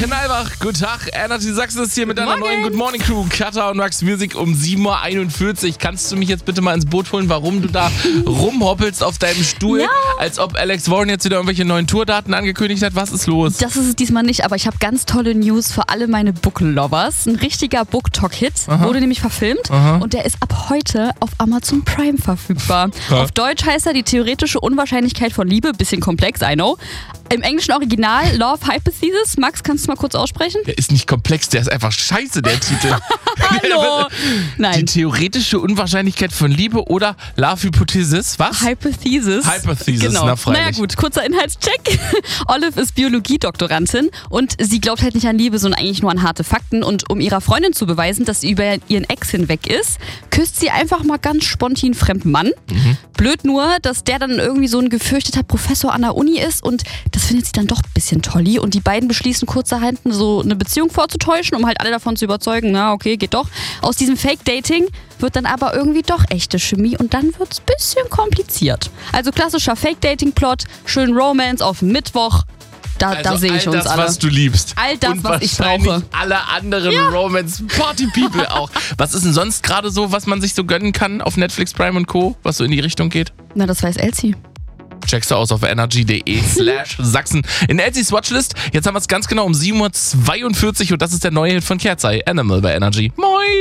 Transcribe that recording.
Knallwach, guten Tag. Energy Sachsen ist hier mit einer neuen Good Morning Crew. Katha und Max Music um 7.41 Uhr. Kannst du mich jetzt bitte mal ins Boot holen, warum du da rumhoppelst auf deinem Stuhl, als ob Alex Warren jetzt wieder irgendwelche neuen Tourdaten angekündigt hat? Was ist los? Das ist es diesmal nicht, aber ich habe ganz tolle News für alle meine Book-Lovers. Ein richtiger Book-Talk-Hit wurde nämlich verfilmt und der ist ab heute auf Amazon Prime verfügbar. Auf Deutsch heißt er Die theoretische Unwahrscheinlichkeit von Liebe. Bisschen komplex, I know. Im englischen Original Love Hypothesis. Max, kannst du mal kurz aussprechen? Der ist nicht komplex, der ist einfach scheiße, der Titel. Hallo! Die Nein. theoretische Unwahrscheinlichkeit von Liebe oder Love Hypothesis, was? Hypothesis. Hypothesis, genau. na freilich. Naja gut, kurzer Inhaltscheck. Olive ist Biologiedoktorandin und sie glaubt halt nicht an Liebe, sondern eigentlich nur an harte Fakten. Und um ihrer Freundin zu beweisen, dass sie über ihren Ex hinweg ist, küsst sie einfach mal ganz spontan fremden Mann. Blöd nur, dass der dann irgendwie so ein gefürchteter Professor an der Uni ist und das findet sie dann doch ein bisschen tolli. Und die beiden beschließen kurzerhand so eine Beziehung vorzutäuschen, um halt alle davon zu überzeugen, na okay, geht doch. Aus diesem Fake-Dating wird dann aber irgendwie doch echte Chemie und dann wird es ein bisschen kompliziert. Also klassischer Fake-Dating-Plot, schön Romance auf Mittwoch. Da sehe ich uns all das, alle. was du liebst. All das, und was ich wahrscheinlich brauche. alle anderen Romance-Party-People auch. Was ist denn sonst gerade so, was man sich so gönnen kann auf Netflix, Prime und Co., was so in die Richtung geht? Na, das weiß Elsie. Checkst du aus auf energy.de/Sachsen. In Elsies Watchlist, jetzt haben wir es ganz genau um 7.42 Uhr und das ist der neue Hit von Kerzai, Animal bei Energy. Moin!